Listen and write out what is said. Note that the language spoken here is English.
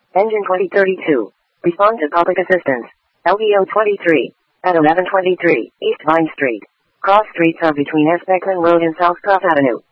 Engine 2032. Respond to public assistance. LVO 23. At 1123 East Vine Street. Cross streets are between Especkman Road and South Cross Avenue.